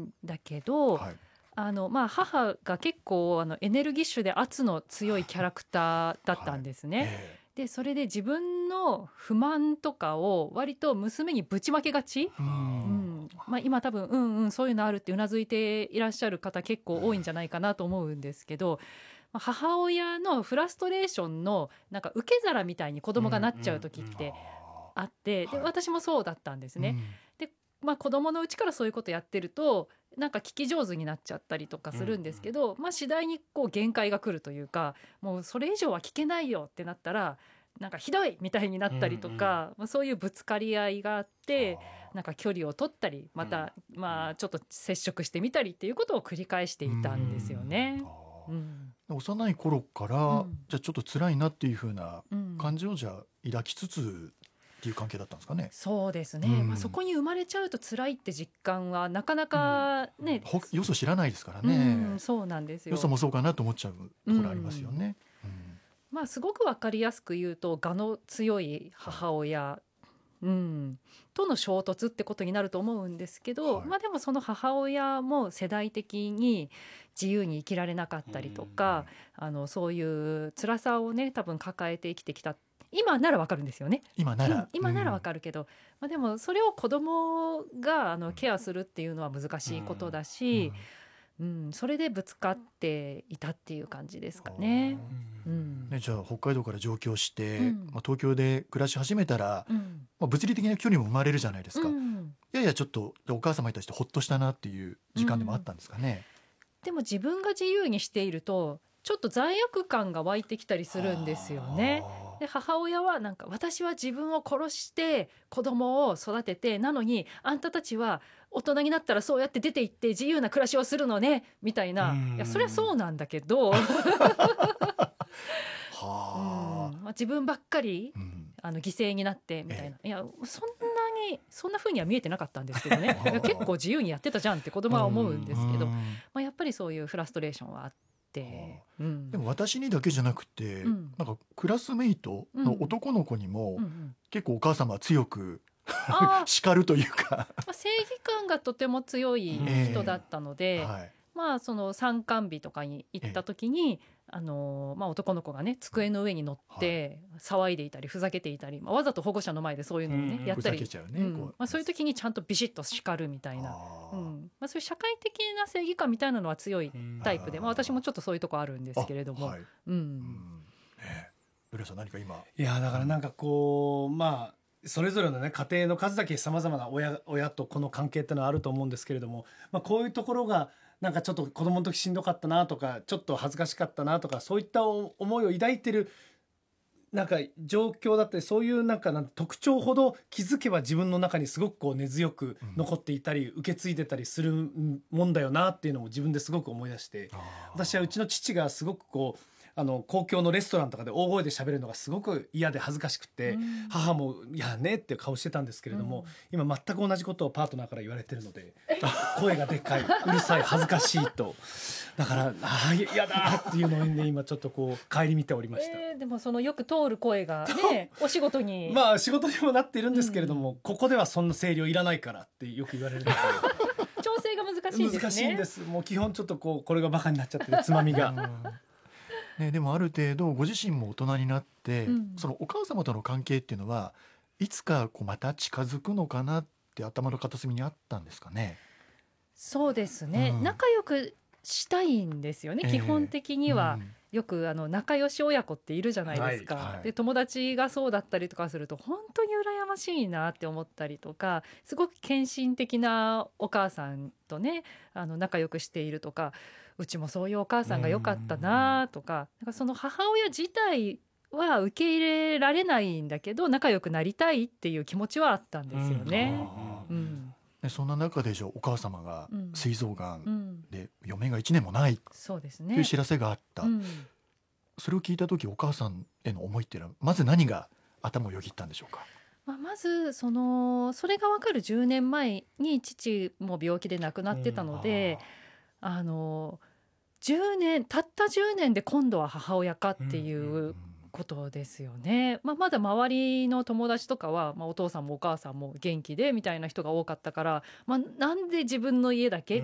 んだけど、 はい。 母が結構エネルギッシュで圧の強いキャラクターだったんですね。 えでそれで自分の不満とかを割と娘にぶちまけがち、今多分そういうのあるってうなずいていらっしゃる方結構多いんじゃないかなと思うんですけど、母親のフラストレーションのなんか受け皿みたいに子供がなっちゃう時ってあって、ではい私もそうだったんですね。 うんで子供のうちからそういうことやってるとなんか聞き上手になっちゃったりとかするんですけど、次第にこう限界が来るというか、もうそれ以上は聞けないよってなったらなんかひどいみたいになったりとか、そういうぶつかり合いがあってなんか距離を取ったりまた、ちょっと接触してみたりっていうことを繰り返していたんですよね。 幼い頃から、じゃあちょっと辛いなっていう風な感情をじゃあ抱きつつっていう関係だったんですかね。 そうですね、そこに生まれちゃうと辛いって実感はなかなかね、 よそ知らないですからね、 そうなんですよ。 よそもそうかなと思っちゃうところありますよね。 すごく分かりやすく言うと我の強い母親、との衝突ってことになると思うんですけど、でもその母親も世代的に自由に生きられなかったりとか、そういう辛さをね多分抱えて生きてきた。今ならわかるんですよね。今ならわかるけど、でもそれを子供がケアするっていうのは難しいことだし、それでぶつかっていたっていう感じですかね。 じゃあ北海道から上京して、東京で暮らし始めたら、物理的な距離も生まれるじゃないですか。ややちょっとお母様に対してほっとしたなっていう時間でもあったんですかね。 でも自分が自由にしているとちょっと罪悪感が湧いてきたりするんですよね。で母親はなんか私は自分を殺して子供を育てて、なのにあんたたちは大人になったらそうやって出て行って自由な暮らしをするのねみたいな、いやそりゃそうなんだけど自分ばっかり犠牲になってみたいな、いやそんな風には見えてなかったんですけどね結構自由にやってたじゃんって子供は思うんですけど、やっぱりそういうフラストレーションはあって、 でも私にだけじゃなくて、なんかクラスメイトの男の子にも、結構お母様は強く叱るというか正義感がとても強い人だったので、その参観日とかに行った時に、男の子がね机の上に乗って騒いでいたりふざけていたり、わざと保護者の前でそういうのをね、やったり、そういう時にちゃんとビシッと叱るみたいな、そういう社会的な正義感みたいなのは強いタイプで、私もちょっとそういうとこあるんですけれども。 ブレさん何か今いやだからなんかこうそれぞれのね家庭の数だけさまざまな親と子の関係ってのはあると思うんですけれども、こういうところがなんかちょっと子供の時しんどかったなとかちょっと恥ずかしかったなとかそういった思いを抱いてるなんか状況だったり、そういうなんか特徴ほど気づけば自分の中にすごくこう根強く残っていたり、受け継いでたりするもんだよなっていうのも自分ですごく思い出して、私はうちの父がすごくこう公共のレストランとかで大声で喋るのがすごく嫌で恥ずかしくて、母もいやねって顔してたんですけれども、今全く同じことをパートナーから言われてるので声がでかい、うるさい、恥ずかしいと、だから嫌だっていうのをね今ちょっとこう顧みておりました。 でもそのよく通る声がねお仕事に仕事にもなっているんですけれども、ここではそんな声量いらないからってよく言われるので調整が難しいんですね。 難しいんです。もう基本ちょっとこれがバカになっちゃってるつまみがでもある程度ご自身も大人になって、そのお母様との関係っていうのはいつかまた近づくのかなって頭の片隅にあったんですかね。 そうですね、仲良くしたいんですよね、基本的には。よく仲良し親子っているじゃないですか、で友達がそうだったりとかすると本当に羨ましいなって思ったりとか、すごく献身的なお母さんとね仲良くしているとか、うちもそういうお母さんが良かったなとか、なんかその母親自体は受け入れられないんだけど仲良くなりたいっていう気持ちはあったんですよね。 そんな中でお母様が膵臓がんで余命が1年もないという知らせがあった、それを聞いた時お母さんへの思いっていうのはまず何が頭をよぎったんでしょうか。 まずそれが分かる10年前に父も病気で亡くなってたので、たった10年で今度は母親かっていうことですよね。まだ周りの友達とかは、お父さんもお母さんも元気でみたいな人が多かったから、なんで自分の家だけ